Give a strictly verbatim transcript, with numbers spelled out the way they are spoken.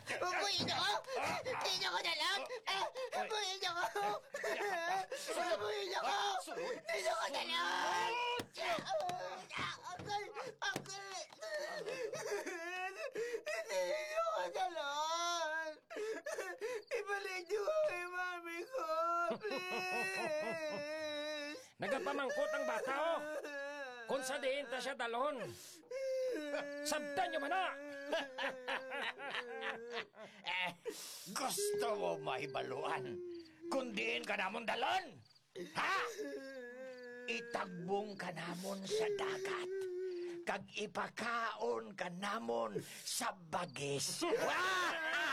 Buhin niyo ko! Buhin niyo ko na lang! Buhin niyo ko! Buhin niyo ko! Buhin niyo ko na lang! Uncle! Uncle! Buhin niyo ko na lang! Ibalik niyo ko kay mami ko! Please! Nagapamangkot ang bata, oh! Kung sa diin ta siya dalon. Sabtan niyo man na! Eh, gusto mo maibaluan kung diin ka namon dalon? Ha? Itagbong ka namon sa dagat kag ipakaon ka namon sa bagis.